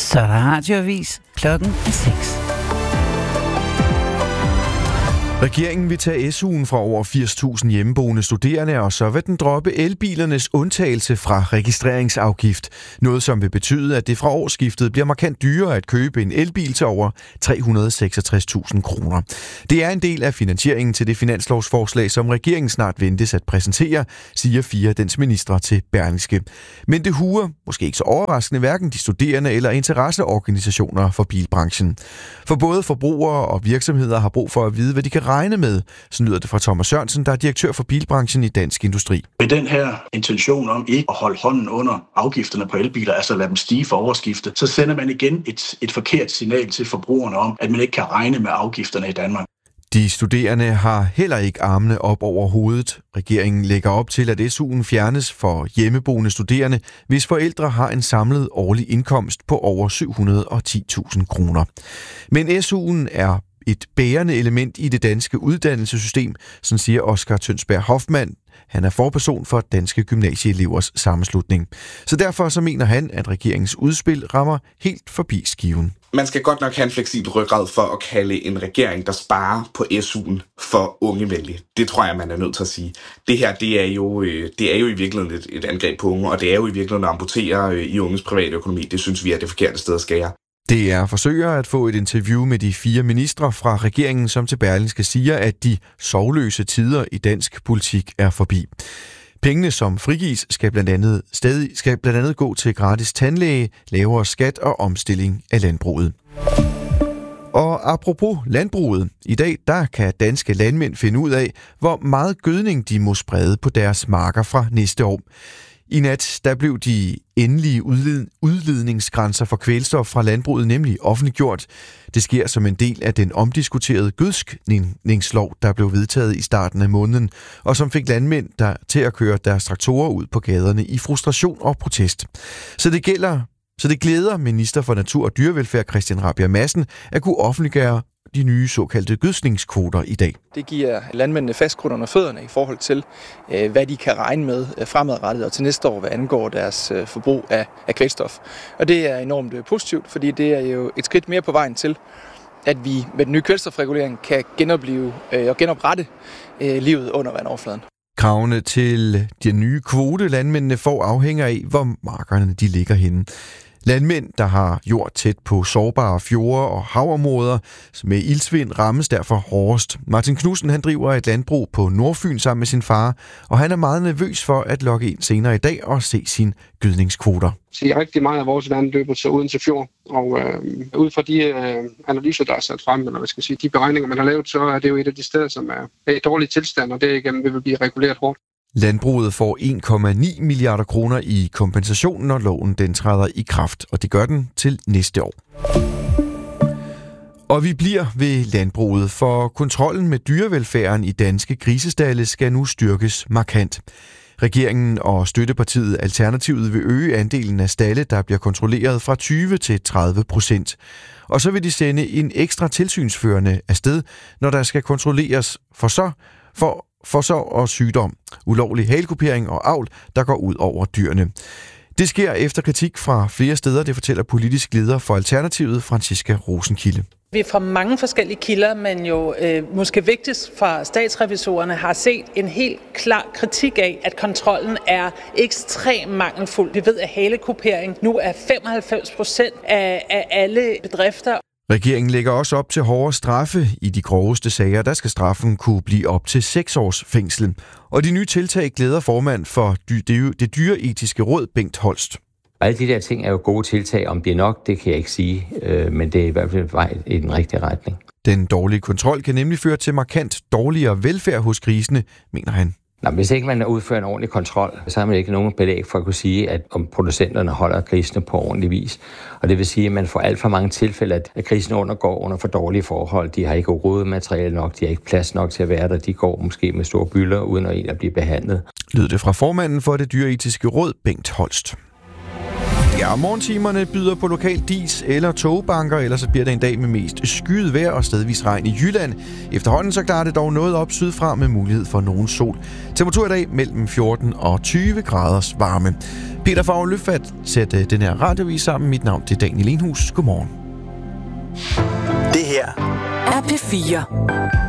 Så er der radioavis klokken 6. Regeringen vil tage SU'en fra over 80.000 hjemmeboende studerende, og så vil den droppe elbilernes undtagelse fra registreringsafgift. Noget, som vil betyde, at det fra årsskiftet bliver markant dyrere at købe en elbil til over 366.000 kroner. Det er en del af finansieringen til det finanslovsforslag, som regeringen snart ventes at præsentere, siger 4 af dens ministre til Berlingske. Men det huer, måske ikke så overraskende, hverken de studerende eller interesseorganisationer for bilbranchen. For både forbrugere og virksomheder har brug for at vide, hvad de kan regne med. Så lyder det fra Thomas Sørensen, der er direktør for bilbranchen i Dansk Industri. Med den her intention om ikke at holde hånden under afgifterne på elbiler, altså lade dem stige for årsskiftet, så sender man igen et forkert signal til forbrugerne om, at man ikke kan regne med afgifterne i Danmark. De studerende har heller ikke armene op over hovedet. Regeringen lægger op til, at SU'en fjernes for hjemmeboende studerende, hvis forældre har en samlet årlig indkomst på over 710.000 kroner. Men SU'en er et bærende element i det danske uddannelsessystem, sådan siger Oscar Tønsberg Hoffmann. Han er forperson for Danske Gymnasieelevers Sammenslutning. Så derfor så mener han, at regeringens udspil rammer helt forbi skiven. Man skal godt nok have en fleksibel ryggrad for at kalde en regering, der sparer på SU'en, for ungevenlig. Det tror jeg, man er nødt til at sige. Det her, det er jo i virkeligheden et angreb på unge, og det er jo i virkeligheden at amputere i unges private økonomi. Det synes vi er det forkerte sted at skære. DR forsøger at få et interview med de 4 ministre fra regeringen, som til Berlingske siger, at de sorgløse tider i dansk politik er forbi. Pengene, som frigives, skal blandt andet gå til gratis tandlæge, lavere skat og omstilling af landbruget. Og apropos landbruget, i dag der kan danske landmænd finde ud af, hvor meget gødning de må sprede på deres marker fra næste år. I nat der blev de endelige udledningsgrænser for kvælstof fra landbruget nemlig offentliggjort. Det sker som en del af den omdiskuterede gødskningslov, der blev vedtaget i starten af måneden, og som fik landmænd til at køre deres traktorer ud på gaderne i frustration og protest. Så det glæder minister for Natur og Dyrevelfærd Christian Rabjerg Madsen at kunne offentliggøre de nye såkaldte gødskningskvoter i dag. Det giver landmændene fast grund under fødderne i forhold til, hvad de kan regne med fremadrettet og til næste år, hvad angår deres forbrug af kvælstof. Og det er enormt positivt, fordi det er jo et skridt mere på vejen til, at vi med den nye kvælstofregulering kan genoplive og genoprette livet under vandoverfladen. Kravene til de nye kvote, landmændene får, afhænger af, hvor markerne de ligger henne. Landmænd, der har jord tæt på sårbare fjorde og havområder med iltsvind, rammes derfor hårdest. Martin Knudsen, han driver et landbrug på Nordfyn sammen med sin far, og han er meget nervøs for at logge ind senere i dag og se sine gødningskvoter. Så rigtig meget af vores vand løber til Odense Fjord, og ud fra de analyser, der er sat frem, eller hvad skal jeg sige, de beregninger, man har lavet, så er det jo et af de steder, som er i dårlig tilstand, og derigennem vil blive reguleret hårdt. Landbruget får 1,9 milliarder kroner i kompensation, når loven den træder i kraft, og det gør den til næste år. Og vi bliver ved landbruget, for kontrollen med dyrevelfærden i danske grisestalde skal nu styrkes markant. Regeringen og støttepartiet Alternativet vil øge andelen af stalde, der bliver kontrolleret fra 20 til 30%. Og så vil de sende en ekstra tilsynsførende afsted, når der skal kontrolleres for sorg og sygdom, ulovlig halekupering og avl, der går ud over dyrene. Det sker efter kritik fra flere steder, det fortæller politisk leder for Alternativet, Franciska Rosenkilde. Vi fra mange forskellige kilder, men jo måske vigtigst fra statsrevisorerne, har set en helt klar kritik af, at kontrollen er ekstremt mangelfuld. Vi ved, at halekupering nu er 95% af alle bedrifter. Regeringen lægger også op til hårdere straffe. I de groveste sager, der skal straffen kunne blive op til 6 års fængsel. Og de nye tiltag glæder formand for det dyreetiske råd, Bengt Holst. Alle de der ting er jo gode tiltag. Om det er nok, det kan jeg ikke sige, men det er i hvert fald vej i den rigtige retning. Den dårlige kontrol kan nemlig føre til markant dårligere velfærd hos grisene, mener han. Nå, hvis ikke man udfører en ordentlig kontrol, så har man ikke nogen belæg for at kunne sige, at om producenterne holder grisene på ordentlig vis. Og det vil sige, at man får alt for mange tilfælde, at grisene undergår under for dårlige forhold. De har ikke rodemateriale nok, de har ikke plads nok til at være der. De går måske med store bylder, uden at blive behandlet. Lød det fra formanden for det dyreetiske råd, Bengt Holst. Ja, Ja, morgentimerne byder på lokal dis eller togbanker, ellers så bliver det en dag med mest skyet vejr og stedvis regn i Jylland. Efterhånden så klarer det dog noget op sydfra med mulighed for nogen sol. Temperatur i dag mellem 14 og 20 graders varme. Peter Favre Løfat sætter den her radiovis sammen. Mit navn er Daniel Enhus. Godmorgen. Det her er P4.